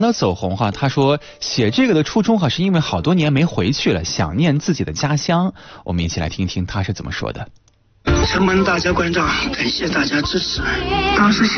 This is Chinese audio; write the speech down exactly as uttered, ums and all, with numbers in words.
那走红哈，他说写这个的初衷哈，是因为好多年没回去了，想念自己的家乡。我们一起来听听他是怎么说的。 承蒙大家关照，感谢大家支持。当时写